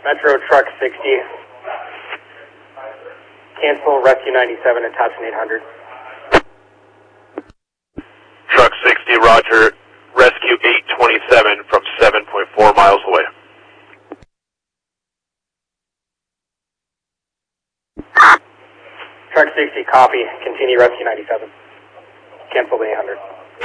Metro Truck 60. Cancel Rescue 97 at Thompson 800. Truck 60, roger. Rescue 827 from 7.4 miles away. Truck 60, copy. Continue Rescue 97. Cancel the 800.